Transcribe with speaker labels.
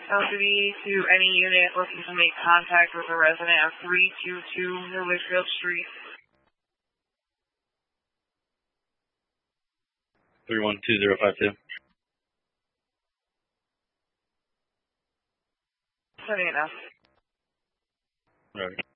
Speaker 1: LCD to any unit looking to make contact with a resident of 322 New Litchfield Street.
Speaker 2: 312052.
Speaker 1: Sending it now.
Speaker 2: All right.